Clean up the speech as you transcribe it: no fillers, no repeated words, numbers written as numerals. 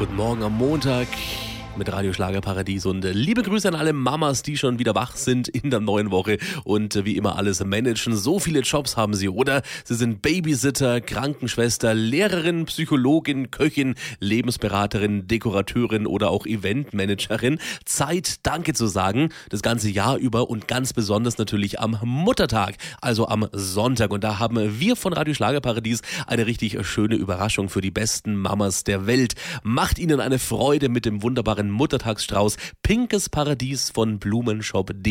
Guten Morgen am Montag mit Radio Schlagerparadies und liebe Grüße an alle Mamas, die schon wieder wach sind in der neuen Woche und wie immer alles managen. So viele Jobs haben sie, oder? Sie sind Babysitter, Krankenschwester, Lehrerin, Psychologin, Köchin, Lebensberaterin, Dekorateurin oder auch Eventmanagerin. Zeit, Danke zu sagen, das ganze Jahr über und ganz besonders natürlich am Muttertag, also am Sonntag. Und da haben wir von Radio Schlagerparadies eine richtig schöne Überraschung für die besten Mamas der Welt. Macht ihnen eine Freude mit dem wunderbaren Muttertagsstrauß Pinkes Paradies von Blumenshop.de.